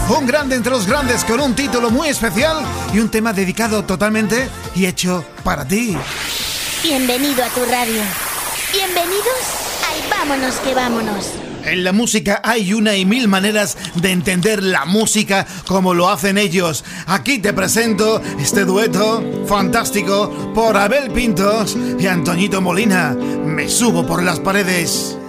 Un grande entre los grandes con un título muy especial y un tema dedicado totalmente y hecho para ti. Bienvenido a tu radio. Bienvenidos al Vámonos que Vámonos. En la música hay una y mil maneras de entender la música como lo hacen ellos. Aquí te presento este dueto fantástico por Abel Pintos y Antoñito Molina. Me subo por las paredes.